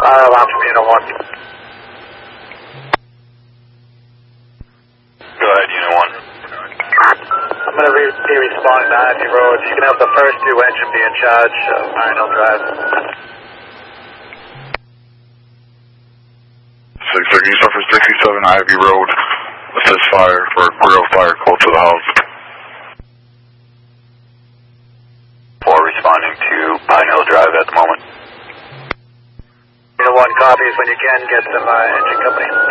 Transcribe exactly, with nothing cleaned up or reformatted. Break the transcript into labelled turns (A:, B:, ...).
A: Uh, alarm from Unit one.
B: Go ahead, Unit one.
A: I'm going to re be responding to Ivy Road. You can have the first two engine be in charge of Iron Hill Drive.
B: six six, you suffer sixty-seven Ivy Road. Assist fire for grill fire close to the house. four responding to Pine Hill Drive at the moment.
A: Unit one copies when you can get some uh, engine company.